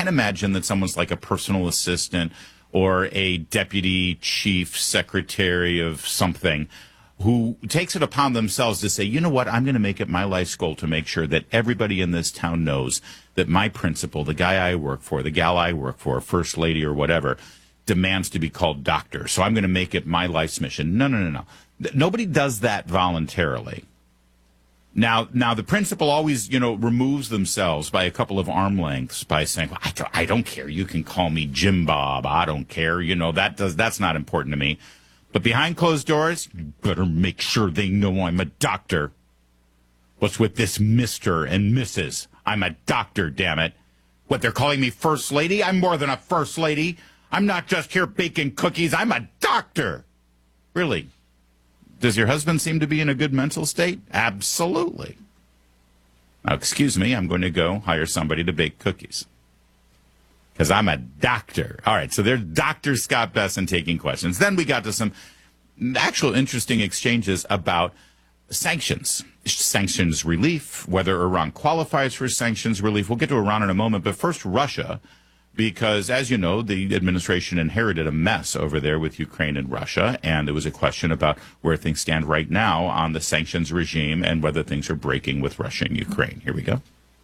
can't imagine that someone's like a personal assistant or a deputy chief secretary of something who takes it upon themselves to say, you know what, I'm going to make it my life's goal to make sure that everybody in this town knows that my principal, the guy I work for, the gal I work for, first lady or whatever, demands to be called doctor. So I'm going to make it my life's mission. No. Nobody does that voluntarily. Now the principal always, removes themselves by a couple of arm lengths by saying, well, I don't care. You can call me Jim Bob. I don't care. That's not important to me. But behind closed doors, you better make sure they know I'm a doctor. What's with this Mr. and Mrs.? I'm a doctor, damn it. What, they're calling me first lady? I'm more than a first lady. I'm not just here baking cookies. I'm a doctor. Really? Does your husband seem to be in a good mental state? Absolutely. Now, excuse me, I'm going to go hire somebody to bake cookies. Because I'm a doctor. All right, so there's Dr. Scott Besson taking questions. Then we got to some actual interesting exchanges about sanctions relief, whether Iran qualifies for sanctions relief. We'll get to Iran in a moment, but first Russia, because as you know, the administration inherited a mess over there with Ukraine and Russia, and there was a question about where things stand right now on the sanctions regime and whether things are breaking with Russia and Ukraine. Here we go.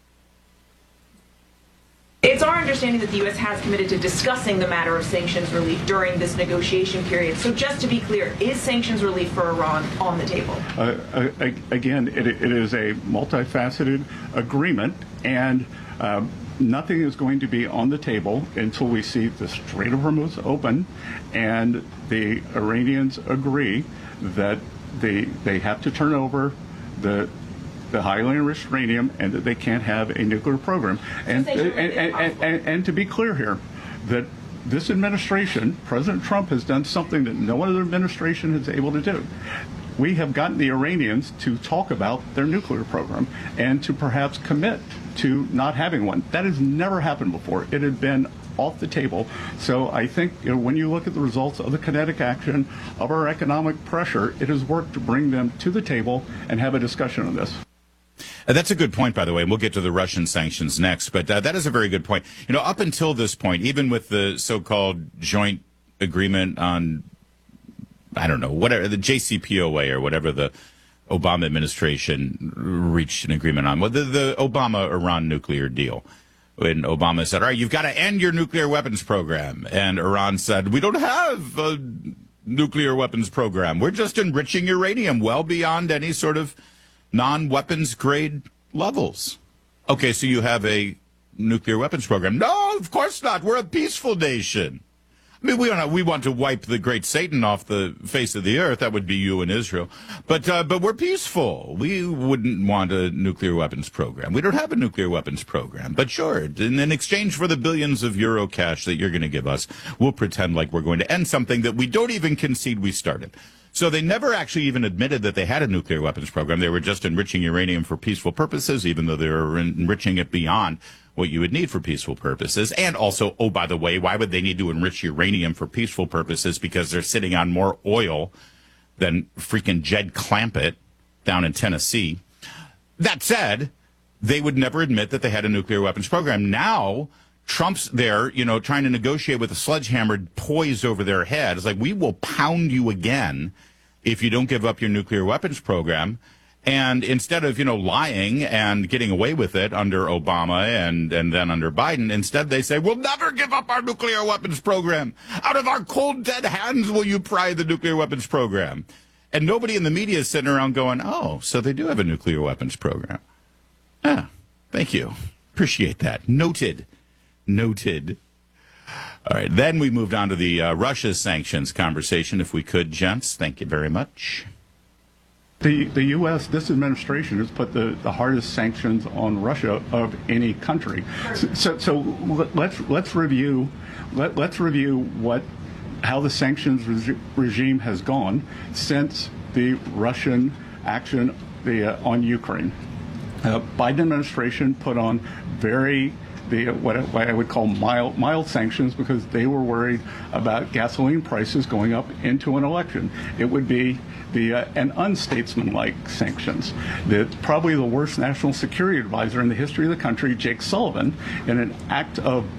It's our understanding that the U.S. has committed to discussing the matter of sanctions relief during this negotiation period. So just to be clear, is sanctions relief for Iran on the table? Again, it is a multifaceted agreement, and nothing is going to be on the table until we see the Strait of Hormuz open and the Iranians agree that they have to turn over the highly enriched uranium and that they can't have a nuclear program. And to be clear here, that this administration, President Trump, has done something that no other administration is able to do. We have gotten the Iranians to talk about their nuclear program and to perhaps commit to not having one. That has never happened before. It had been off the table. So I think when you look at the results of the kinetic action of our economic pressure, it has worked to bring them to the table and have a discussion on this. That's a good point, by the way, and we'll get to the Russian sanctions next, but that is a very good point. Up until this point, even with the so-called joint agreement on, I don't know, whatever, the JCPOA or whatever the Obama administration reached an agreement on, well, the Obama-Iran nuclear deal. When Obama said, all right, you've got to end your nuclear weapons program, and Iran said, we don't have a nuclear weapons program. We're just enriching uranium well beyond any sort of non-weapons grade levels. Okay, so you have a nuclear weapons program. No, of course not. We're a peaceful nation. I mean, we want to wipe the great Satan off the face of the earth. That would be you and Israel. But we're peaceful. We wouldn't want a nuclear weapons program. We don't have a nuclear weapons program. But sure, in exchange for the billions of euro cash that you're going to give us, we'll pretend like we're going to end something that we don't even concede we started. So they never actually even admitted that they had a nuclear weapons program. They were just enriching uranium for peaceful purposes, even though they were enriching it beyond what you would need for peaceful purposes. And also, oh, by the way, why would they need to enrich uranium for peaceful purposes? Because they're sitting on more oil than freaking Jed Clampett down in Tennessee. That said, they would never admit that they had a nuclear weapons program. Now, Trump's there, trying to negotiate with a sledgehammer poised over their head. It's like, we will pound you again if you don't give up your nuclear weapons program. And instead of, lying and getting away with it under Obama and then under Biden, instead they say, we'll never give up our nuclear weapons program. Out of our cold, dead hands will you pry the nuclear weapons program. And nobody in the media is sitting around going, oh, so they do have a nuclear weapons program. Ah, thank you. Appreciate that. Noted. All right, then we moved on to the Russia sanctions conversation, if we could, gents. Thank you very much. The U.S., this administration has put the hardest sanctions on Russia of any country. So let's review how the sanctions regime has gone since the Russian action on Ukraine. Biden administration put on what I would call mild sanctions because they were worried about gasoline prices going up into an election. It would be an unstatesmanlike sanctions. Probably the worst national security advisor in the history of the country, Jake Sullivan, in an act of